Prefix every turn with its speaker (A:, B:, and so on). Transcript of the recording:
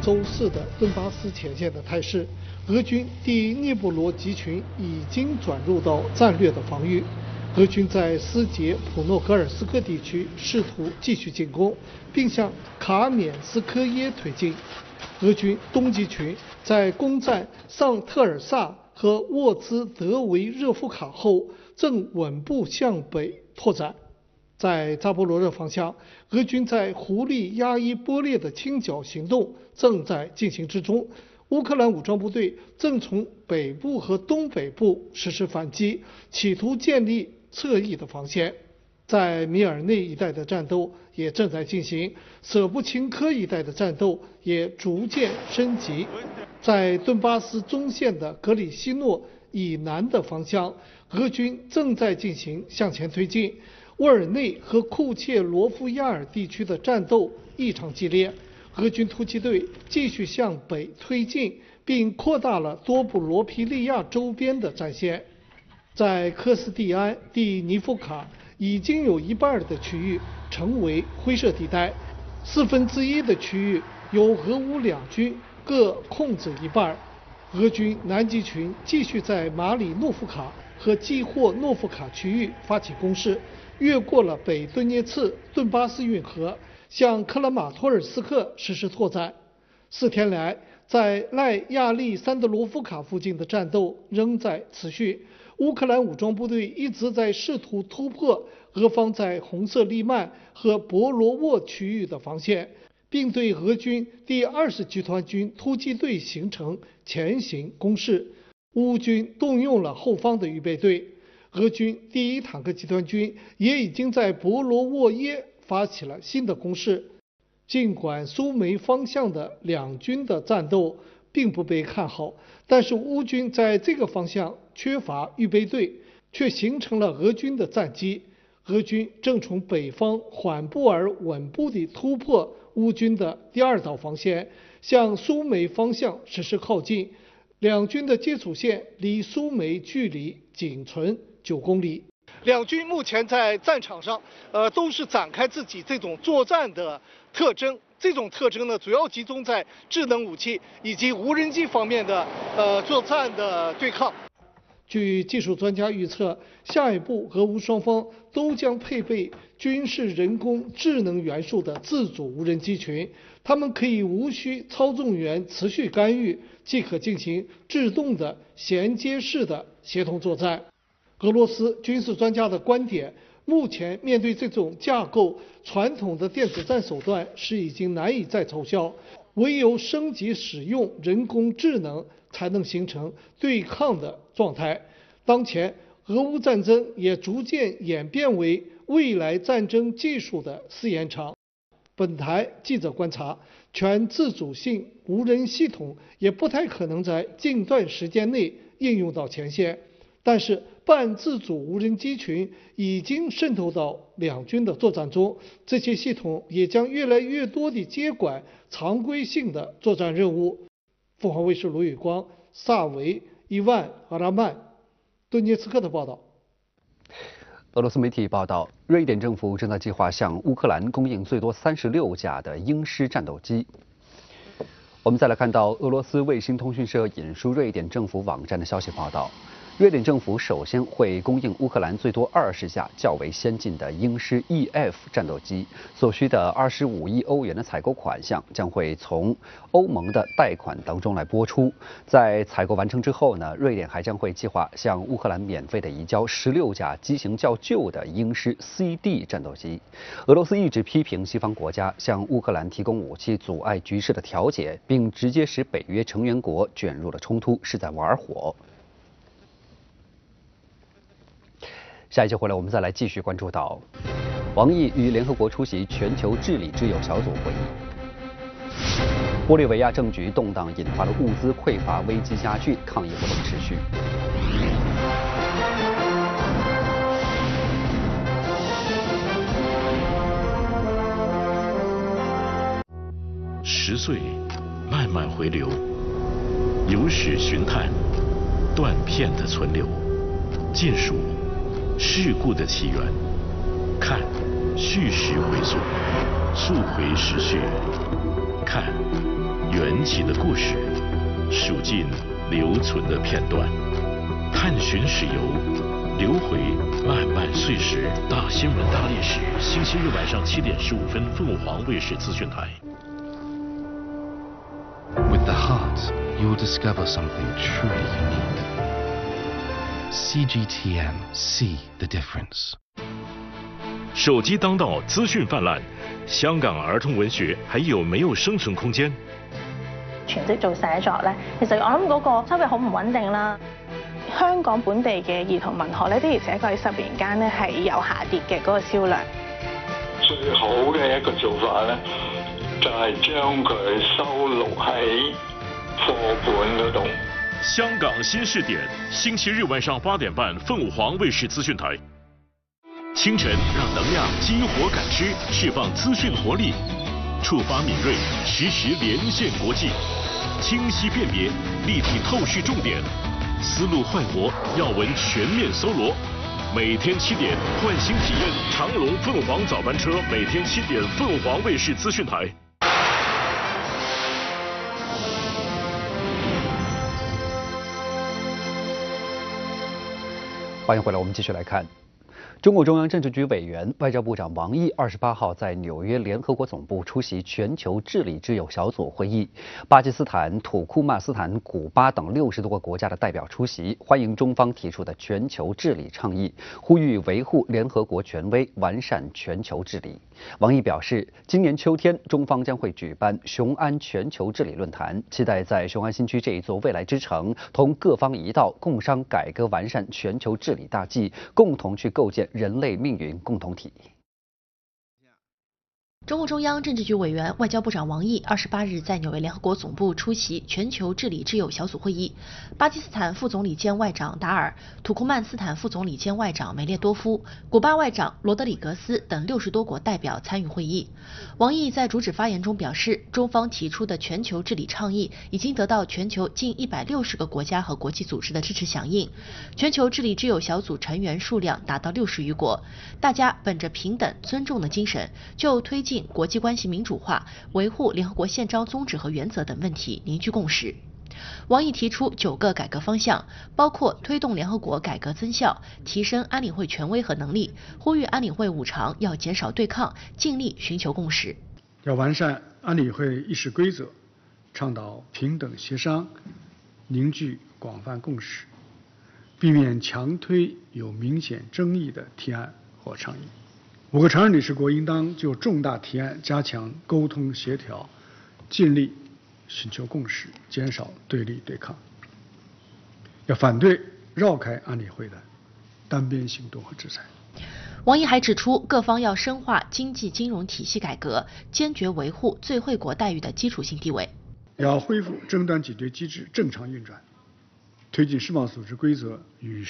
A: 周四的顿巴斯前线的态势，俄军第聂布罗集群已经转入到战略的防御。俄军在斯捷普诺格尔斯克地区试图继续进攻，并向卡缅斯科耶推进。俄军东集群在攻占上特尔萨和沃兹德维热夫卡后，正稳步向北拓展。在扎波罗热方向，俄军在胡利亚伊波列的清剿行动正在进行之中。乌克兰武装部队正从北部和东北部实施反击，企图建立侧翼的防线。在米尔内一带的战斗也正在进行，舍布钦科一带的战斗也逐渐升级。在顿巴斯中线的格里西诺以南的方向，俄军正在进行向前推进。沃尔内和库切罗夫亚尔地区的战斗异常激烈，俄军突击队继续向北推进，并扩大了多布罗皮利亚周边的战线。在科斯蒂安蒂尼夫卡，已经有一半的区域成为灰色地带，1/4的区域由俄乌两军各控制一半。俄军南集群继续在马里诺夫卡和基霍诺夫卡区域发起攻势，越过了北顿涅茨顿巴斯运河，向克拉马托尔斯克实施拓展。4天来，在赖亚利桑德罗夫卡附近的战斗仍在持续。乌克兰武装部队一直在试图突破俄方在红色利曼和博罗沃区域的防线，并对俄军第20集团军突击队形成前行攻势。乌军动用了后方的预备队，俄军第1坦克集团军也已经在博罗沃耶发起了新的攻势。尽管苏梅方向的两军的战斗并不被看好，但是乌军在这个方向缺乏预备队，却形成了俄军的战机。俄军正从北方缓步而稳步地突破乌军的第2道防线，向苏梅方向实施靠近。两军的接触线离苏梅距离仅存9公里。两军目前在战场上，都是展开自己这种作战的特征。这种特征呢，主要集中在智能武器以及无人机方面的作战的对抗。据技术专家预测，下一步俄乌双方都将配备军事人工智能元素的自主无人机群，它们可以无需操纵员持续干预，即可进行自动的衔接式的协同作战。俄罗斯军事专家的观点，目前面对这种架构，传统的电子战手段是已经难以再奏效，唯有升级使用人工智能，才能形成对抗的状态。当前，俄乌战争也逐渐演变为未来战争技术的试验场。本台记者观察，全自主性无人系统也不太可能在近段时间内应用到前线，但是半自主无人机群已经渗透到两军的作战中，这些系统也将越来越多地接管常规性的作战任务。凤凰卫视卢宇光、萨维、伊万·阿拉曼、顿涅茨克的报道。
B: 俄罗斯媒体报道，瑞典政府正在计划向乌克兰供应最多36架的鹰狮战斗机。我们再来看到俄罗斯卫星通讯社引述瑞典政府网站的消息报道，瑞典政府首先会供应乌克兰最多20架较为先进的鹰狮 EF 战斗机，所需的25亿欧元的采购款项将会从欧盟的贷款当中来拨出。在采购完成之后呢，瑞典还将会计划向乌克兰免费的移交16架机型较旧的鹰狮 CD 战斗机。俄罗斯一直批评西方国家向乌克兰提供武器，阻碍局势的调解，并直接使北约成员国卷入了冲突，是在玩火。下一节回来，我们再来继续关注到，王毅与联合国出席全球治理之友小组会议。玻利维亚政局动荡，引发了物资匮乏危机加剧，抗议活动持续。
C: 10岁，慢慢回流，有史寻探，断片的存留，见数事故的起源，看叙事回溯，溯回时序，看缘起的故事，数尽留存的片段，探寻史游，留回漫漫岁时。大新闻大历史，星期日晚上7点15分，凤凰卫视资讯台。
D: With the heart, you'll discover something truly unique. CGTN, see the difference.
C: 手机当道，资讯泛滥，香港兒童文學還有沒有生存空間？
E: 全職做寫作咧，其實我諗嗰個收入好唔穩定啦。香港本地嘅兒童文學咧，的而且確喺10年間咧係有下跌嘅嗰個銷量。
F: 最好嘅一個做法咧，就係將佢收錄喺課本嗰度。
C: 香港新視點，星期日晚上8點半，鳳凰衛視資訊台。清晨讓能量激活感知，釋放資訊活力，觸發敏銳，實時連線國際，清晰辨別，立體透視重點，思路煥活，要聞全面搜羅。每天7點，喚醒體驗長龍鳳凰早班車，每天7點，鳳凰衛視資訊台。
B: 歡迎回來，我們繼續來看。中共中央政治局委員、外交部長王毅28號在紐約聯合國總部出席全球治理之友小組會議，巴基斯坦、土庫曼斯坦、古巴等60多個國家的代表出席，歡迎中方提出的全球治理倡議，呼籲維護聯合國權威，完善全球治理。王毅表示，今年秋天中方將會舉辦雄安全球治理論壇，期待在雄安新區這一座未來之城，同各方一道共商改革完善全球治理大計，共同去構建人類命運共同體。
G: 中共中央政治局委員、外交部長王毅28日在紐約聯合國總部出席全球治理之友小組會議，巴基斯坦副總理兼外長達爾、土庫曼斯坦副總理兼外長梅列多夫、古巴外長羅德里格斯等60多國代表參與會議。王毅在主旨發言中表示，中方提出的全球治理倡議已經得到全球近160個國家和國際組織的支持響應，全球治理之友小組成員數量達到60餘國，大家本着平等尊重的精神，就推進國際關係民主化、維護聯合國憲章宗旨和原則等問題凝聚共識。王毅提出9個改革方向，包括推動聯合國改革增效，提升安理會權威和能力，呼籲安理會五常要減少對抗，盡力尋求共識。
H: 要完善安理會議事規則，倡導平等協商，凝聚廣泛共識，避免強推有明顯爭議的提案或倡議。5個常任理事國應當就重大提案加強溝通協調，盡力尋求共識，減少對立對抗。要反對繞開安理會的單邊行動和制裁。
G: 王毅還指出，各方要深化經濟金融體系改革，堅決維護最惠國待遇的基礎性地位。
H: 要恢復爭端解決機制正常運轉，推進世貿組織規則與